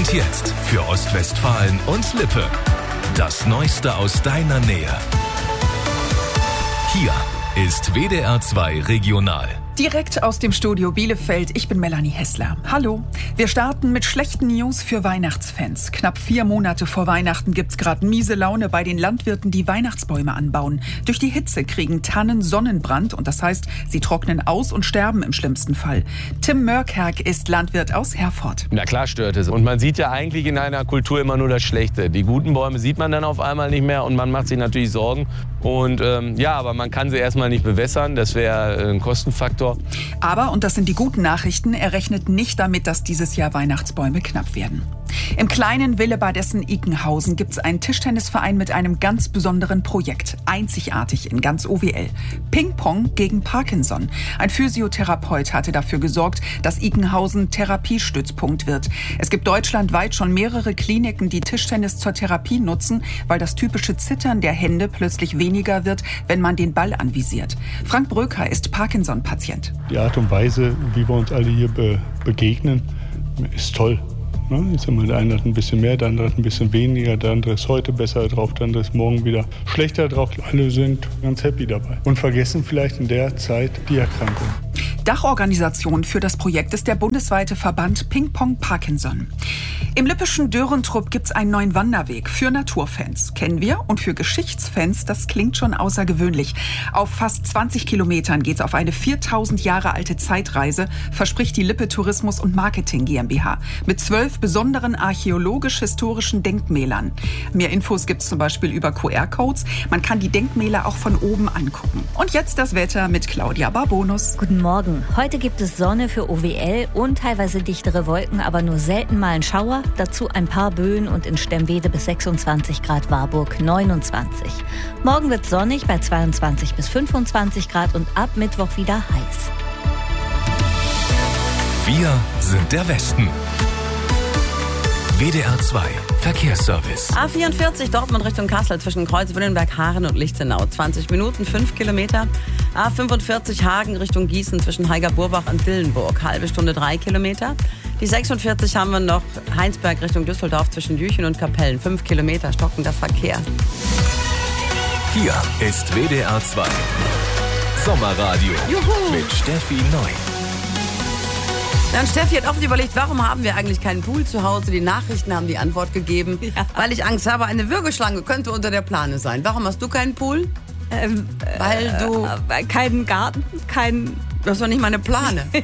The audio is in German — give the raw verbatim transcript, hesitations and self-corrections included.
Und jetzt für Ostwestfalen und Lippe. Das Neueste aus deiner Nähe. Hier ist W D R zwei Regional. Direkt aus dem Studio Bielefeld, ich bin Melanie Hessler. Hallo. Wir starten mit schlechten News für Weihnachtsfans. Knapp vier Monate vor Weihnachten gibt's gerade miese Laune bei den Landwirten, die Weihnachtsbäume anbauen. Durch die Hitze kriegen Tannen Sonnenbrand und das heißt, sie trocknen aus und sterben im schlimmsten Fall. Tim Mörkerk ist Landwirt aus Herford. Na klar stört es. Und man sieht ja eigentlich in einer Kultur immer nur das Schlechte. Die guten Bäume sieht man dann auf einmal nicht mehr und man macht sich natürlich Sorgen. Und ähm, ja, aber man kann sie erstmal nicht bewässern. Das wäre ein Kostenfaktor. Aber, und das sind die guten Nachrichten, er rechnet nicht damit, dass dieses Jahr Weihnachtsbäume knapp werden. Im kleinen Willebad Essen-Ickenhausen gibt es einen Tischtennisverein mit einem ganz besonderen Projekt. Einzigartig in ganz O W L. Ping-Pong gegen Parkinson. Ein Physiotherapeut hatte dafür gesorgt, dass Ickenhausen Therapiestützpunkt wird. Es gibt deutschlandweit schon mehrere Kliniken, die Tischtennis zur Therapie nutzen, weil das typische Zittern der Hände plötzlich weniger wird, wenn man den Ball anvisiert. Frank Bröker ist Parkinson-Patient. Die Art und Weise, wie wir uns alle hier be- begegnen, ist toll. Ich sag mal, der eine hat ein bisschen mehr, der andere hat ein bisschen weniger, der andere ist heute besser drauf, der andere ist morgen wieder schlechter drauf. Alle sind ganz happy dabei und vergessen vielleicht in der Zeit die Erkrankung. Dachorganisation für das Projekt ist der bundesweite Verband Ping-Pong Parkinson. Im lippischen Dörentrupp gibt es einen neuen Wanderweg für Naturfans. Kennen wir. Und für Geschichtsfans, das klingt schon außergewöhnlich. Auf fast zwanzig Kilometern geht es auf eine viertausend Jahre alte Zeitreise, verspricht die Lippe Tourismus und Marketing GmbH. Mit zwölf besonderen archäologisch-historischen Denkmälern. Mehr Infos gibt es zum Beispiel über Q R-Codes. Man kann die Denkmäler auch von oben angucken. Und jetzt das Wetter mit Claudia Barbonus. Guten Morgen. Heute gibt es Sonne für O W L und teilweise dichtere Wolken, aber nur selten mal ein Schauer. Dazu ein paar Böen und in Stemwede bis sechsundzwanzig Grad, Warburg neunundzwanzig. Morgen wird sonnig bei zweiundzwanzig bis fünfundzwanzig Grad und ab Mittwoch wieder heiß. Wir sind der Westen. W D R zwei Verkehrsservice. A vierundvierzig Dortmund Richtung Kassel zwischen Kreuz-Willenberg, Haaren und Lichtenau. zwanzig Minuten, fünf Kilometer. A fünfundvierzig Hagen Richtung Gießen zwischen Heiger-Burbach und Dillenburg. Halbe Stunde, drei Kilometer. Die sechsundvierzig haben wir noch Heinsberg Richtung Düsseldorf zwischen Jüchen und Kapellen. fünf Kilometer, stockender Verkehr. Hier ist W D R zwei Sommerradio. Juhu. Mit Steffi Neu. Ja, und Steffi hat oft überlegt, warum haben wir eigentlich keinen Pool zu Hause? Die Nachrichten haben die Antwort gegeben. Ja. Weil ich Angst habe, eine Würgeschlange könnte unter der Plane sein. Warum hast du keinen Pool? Ähm, Weil du... Äh, keinen Garten, kein... Du hast doch nicht mal eine Plane.